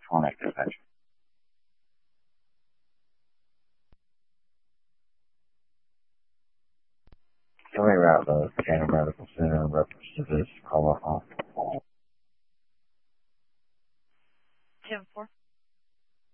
connected infection. Can we route the Canada Medical Center in reference to this call off?